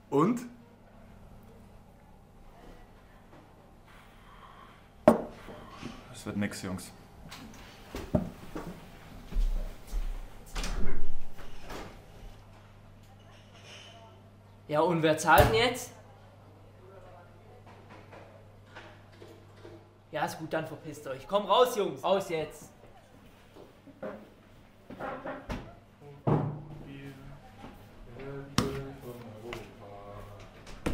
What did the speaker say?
Und? Das wird nix, Jungs. Ja, und wer zahlt denn jetzt? Ja, ist gut, dann verpisst euch. Komm raus, Jungs. Raus jetzt.